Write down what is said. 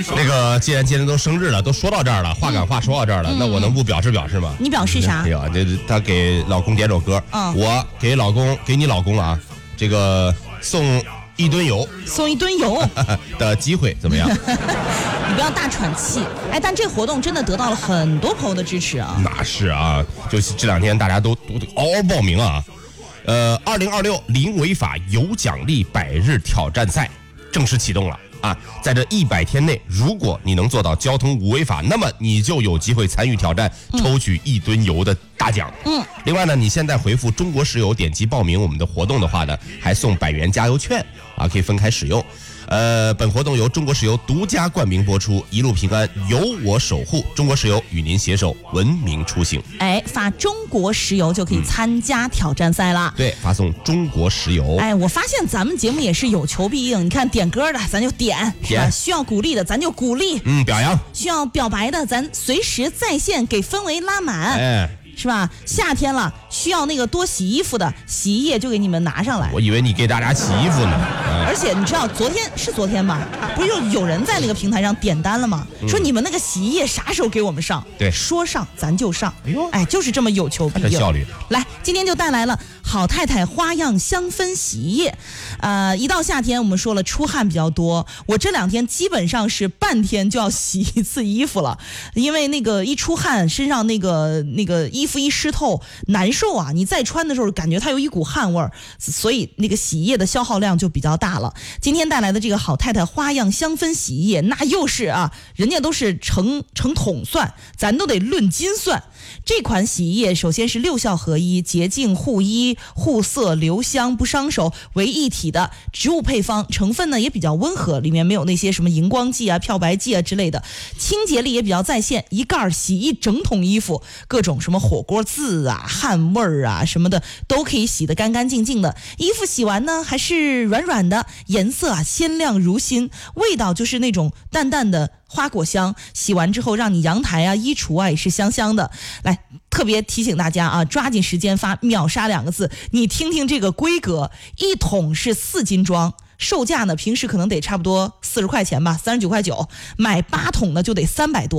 那个既然今天都生日了，都说到这儿了，话赶话说到这儿了，那我能不表示吗？ 你表示啥？ 哎呀，这他给老公点首歌，我给你老公啊，这个送一吨油的机会怎么样？ 你不要大喘气，哎，但这活动真的得到了很多朋友的支持啊。 那是啊，就是这2天大家都嗷嗷报名啊。2026零违法有奖励100日挑战赛正式启动了啊！在这100天内，如果你能做到交通无违法，那么你就有机会参与挑战，抽取1吨油的大奖。另外呢，你现在回复中国石油点击报名我们的活动的话呢，还送100元加油券啊，可以分开使用。本活动由中国石油独家冠名播出，一路平安由我守护，中国石油与您携手文明出行。 哎，发中国石油就可以参加挑战赛啦。 对，发送中国石油。 哎，我发现咱们节目也是有求必应，你看点歌的咱就点，是吧？需要鼓励的咱就鼓励， 表扬； 需要表白的咱随时在线给氛围拉满。 哎。 是吧？夏天了，需要那个多洗衣服的，洗衣液就给你们拿上来。 我以为你给大家洗衣服呢。 而且你知道昨天吧，不是有人在那个平台上点单了吗？说你们那个洗衣液啥时候给我们上？ 对， 说上咱就上。 哎， 就是这么有求必应， 效率。 来，今天就带来了好太太花样香氛洗衣液。一到夏天，我们说了出汗比较多，我这2天基本上是半天就要洗一次衣服了，因为那个一出汗，身上那个衣服一湿透难受啊，你再穿的时候感觉它有一股汗味儿，所以那个洗衣液的消耗量就比较大了。今天带来的这个好太太花样香氛洗衣液，那又是啊，人家都是成桶算，咱都得论斤算。这款洗衣液首先是6效合一，洁净护衣护色留香不伤手为一体的植物配方，成分呢也比较温和，里面没有那些什么荧光剂啊漂白剂啊之类的，清洁力也比较在线，一盖洗一整桶衣服，各种什么火锅渍啊汗味儿啊什么的都可以洗得干干净净的，衣服洗完呢还是软软的，颜色啊鲜亮如新，味道就是那种淡淡的花果香，洗完之后让你阳台啊衣橱啊也是香香的。来，特别提醒大家啊，抓紧时间发秒杀2个字，你听听这个规格，一桶是4斤装，售价呢平时可能得差不多40块钱吧，39.9块，买8桶呢就得300多。